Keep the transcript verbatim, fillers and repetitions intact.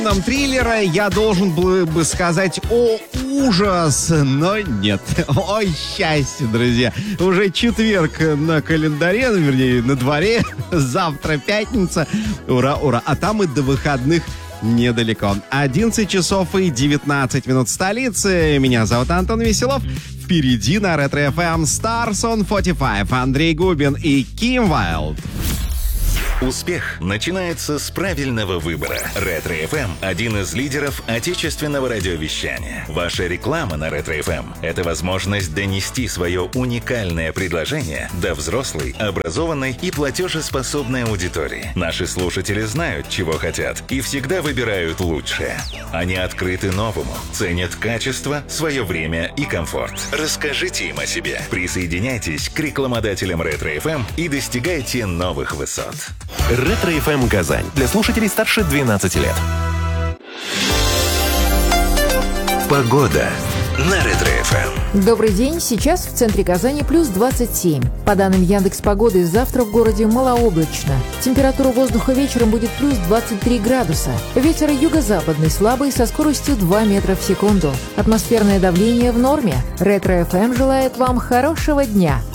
Нам триллера я должен был бы сказать «О, ужас!», но нет. Ой, счастье, друзья. Уже четверг на календаре, ну, вернее, на дворе. Завтра пятница. Ура, ура. А там и до выходных недалеко. одиннадцать часов и девятнадцать минут в столице. Меня зовут Антон Веселов. Впереди на Ретро-эф эм Stars on сорок пять. Андрей Губин и Ким Вайлд. Успех начинается с правильного выбора. Ретро-эф эм – один из лидеров отечественного радиовещания. Ваша реклама на Ретро-эф эм – это возможность донести свое уникальное предложение до взрослой, образованной и платежеспособной аудитории. Наши слушатели знают, чего хотят, и всегда выбирают лучшее. Они открыты новому, ценят качество, свое время и комфорт. Расскажите им о себе. Присоединяйтесь к рекламодателям Ретро-эф эм и достигайте новых высот. Ретро-эф эм Казань. Для слушателей старше двенадцати лет. Погода на Ретро-эф эм. Добрый день. Сейчас в центре Казани плюс двадцать семь. По данным Яндекс.Погоды, завтра в городе малооблачно. Температура воздуха вечером будет плюс двадцать три градуса. Ветер юго-западный слабый со скоростью два метра в секунду. Атмосферное давление в норме. Ретро-эф эм желает вам хорошего дня.